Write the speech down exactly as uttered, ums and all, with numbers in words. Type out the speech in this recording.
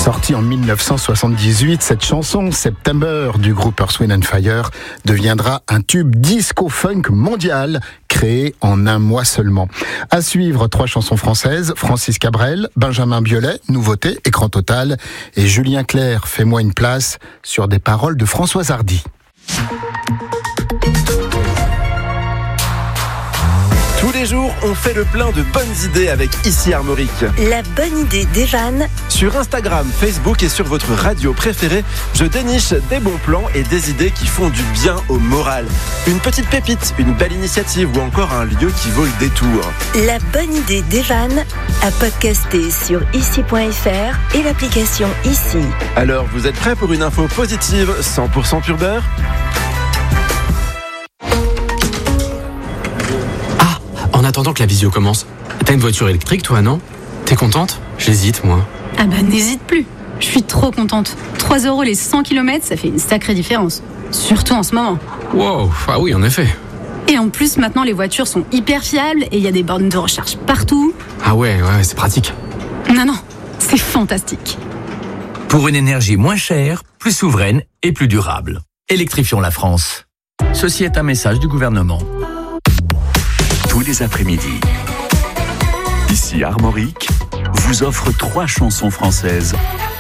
Sortie en mille neuf cent soixante-dix-huit, cette chanson, September, du groupe Earth, Wind and Fire, deviendra un tube disco-funk mondial, créé en un mois seulement. À suivre, trois chansons françaises, Francis Cabrel, Benjamin Biolay, Nouveauté, Écran Total, et Julien Clerc, Fais-moi une place, sur des paroles de Françoise Hardy. Tous les jours, on fait le plein de bonnes idées avec Ici Armorique. La bonne idée d'Evan. Sur Instagram, Facebook et sur votre radio préférée, je déniche des bons plans et des idées qui font du bien au moral. Une petite pépite, une belle initiative ou encore un lieu qui vaut le détour. La bonne idée d'Evan à podcaster sur ici point f r et l'application Ici. Alors, vous êtes prêts pour une info positive cent pour cent pur beurre ? En attendant que la visio commence, t'as une voiture électrique toi, non ? T'es contente ? J'hésite, moi. Ah bah n'hésite plus. Je suis trop contente. trois euros les cent kilomètres, ça fait une sacrée différence. Surtout en ce moment. Wow, ah oui, en effet. Et en plus, maintenant, les voitures sont hyper fiables et il y a des bornes de recharge partout. Ah ouais, ouais, c'est pratique. Non, non, c'est fantastique. Pour une énergie moins chère, plus souveraine et plus durable. Électrifions la France. Ceci est un message du gouvernement. Tous les après-midi, Ici Armorique vous offre trois chansons françaises